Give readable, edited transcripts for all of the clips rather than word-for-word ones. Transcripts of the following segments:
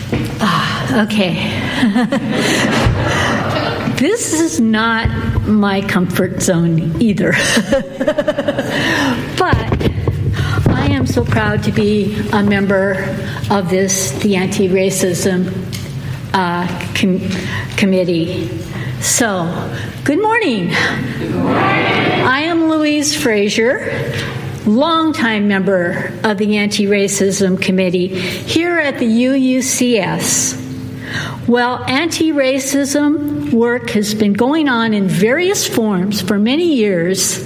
Okay. This is not my comfort zone either. But I am so proud to be a member of the anti-racism committee. So, good morning. Good morning. I am Louise Frazier, longtime member of the Anti-Racism Committee here at the UUCS. Well, anti-racism work has been going on in various forms for many years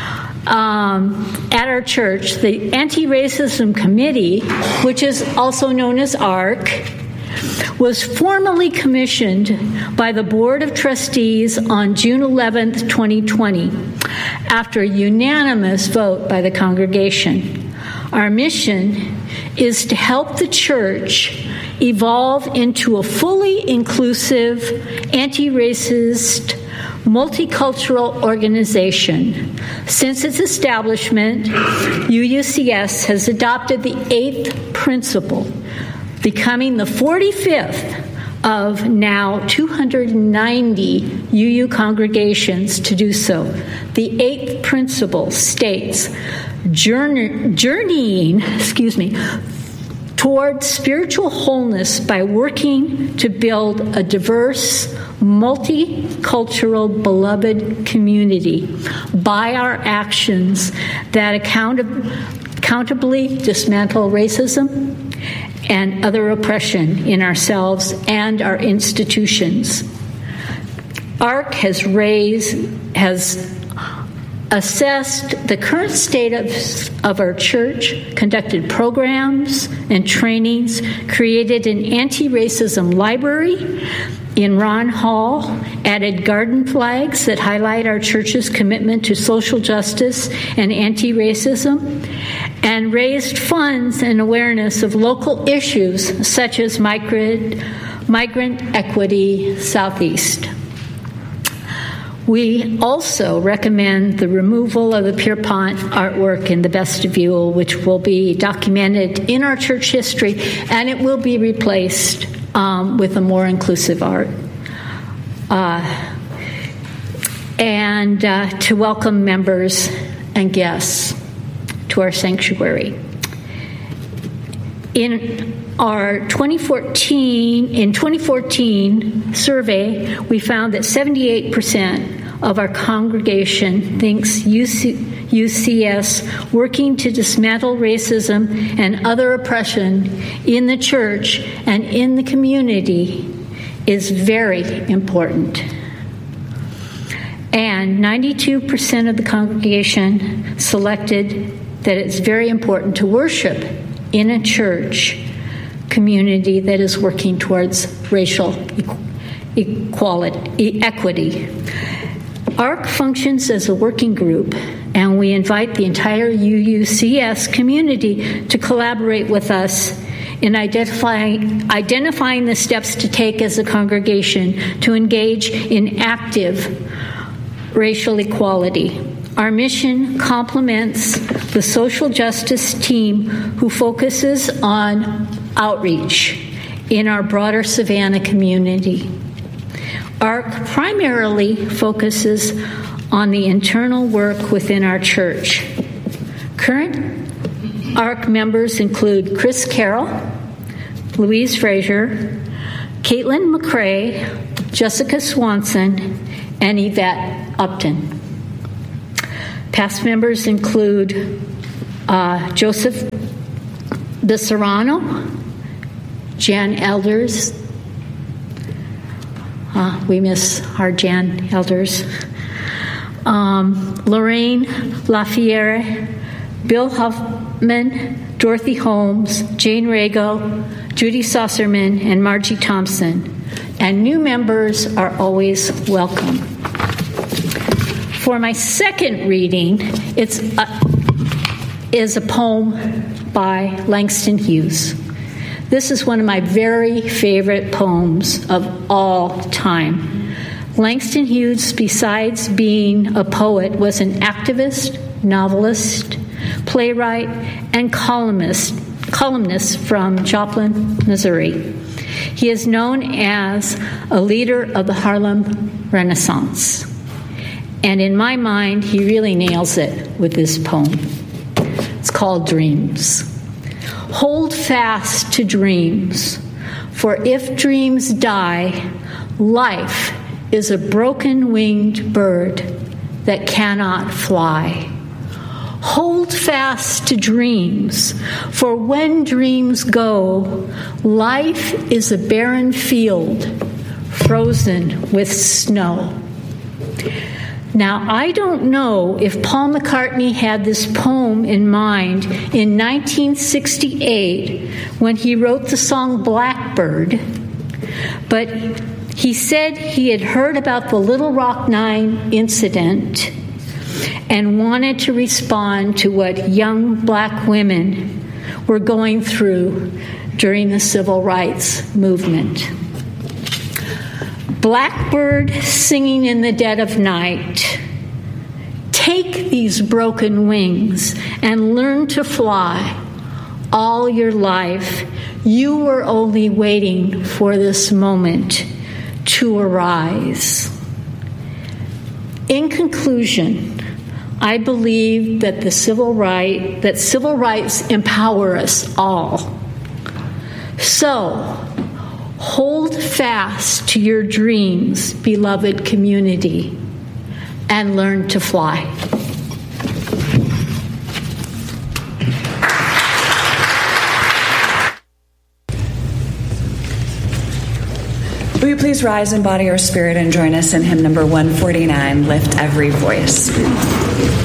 at our church. The Anti-Racism Committee, which is also known as ARC, was formally commissioned by the Board of Trustees on June 11th, 2020, after a unanimous vote by the congregation. Our mission is to help the church evolve into a fully inclusive, anti-racist, multicultural organization. Since its establishment, UUCS has adopted the 8th principle, becoming the 45th of now 290 UU congregations to do so. The 8th principle states, journeying toward spiritual wholeness by working to build a diverse, multicultural, beloved community by our actions that accountably dismantle racism and other oppression in ourselves and our institutions. ARC has assessed the current state of our church, conducted programs and trainings, created an anti-racism library in Ron Hall, added garden flags that highlight our church's commitment to social justice and anti-racism, and raised funds and awareness of local issues such as Migrant Equity Southeast. We also recommend the removal of the Pierpont artwork in the vestibule, which will be documented in our church history, and it will be replaced with a more inclusive art. And to welcome members and guests to our sanctuary. In our 2014 survey, we found that 78% of our congregation thinks UCS working to dismantle racism and other oppression in the church and in the community is very important. And 92% of the congregation selected that it's very important to worship in a church community that is working towards racial equity. ARC functions as a working group, and we invite the entire UUCS community to collaborate with us in identifying the steps to take as a congregation to engage in active racial equality. Our mission complements the social justice team who focuses on outreach in our broader Savannah community. ARC primarily focuses on the internal work within our church. Current ARC members include Chris Carroll, Louise Frazier, Caitlin McCrae, Jessica Swanson, and Yvette Upton. Past members include Joseph DeSerrano, Jan Elders. We miss our Jan Elders. Lorraine Lafayette, Bill Huffman, Dorothy Holmes, Jane Rago, Judy Saucerman, and Margie Thompson. And new members are always welcome. For my second reading, is a poem by Langston Hughes. This is one of my very favorite poems of all time. Langston Hughes, besides being a poet, was an activist, novelist, playwright, and columnist from Joplin, Missouri. He is known as a leader of the Harlem Renaissance. And in my mind, he really nails it with this poem. It's called Dreams. Hold fast to dreams, for if dreams die, life is a broken-winged bird that cannot fly. Hold fast to dreams, for when dreams go, life is a barren field frozen with snow. Now, I don't know if Paul McCartney had this poem in mind in 1968 when he wrote the song Blackbird, but he said he had heard about the Little Rock Nine incident and wanted to respond to what young black women were going through during the civil rights movement. Blackbird singing in the dead of night, take these broken wings and learn to fly. All your life, you were only waiting for this moment to arise. In conclusion, I believe that civil rights empower us all. So, hold fast to your dreams, beloved community, and learn to fly. Will you please rise in body or spirit and join us in hymn number 149, Lift Every Voice.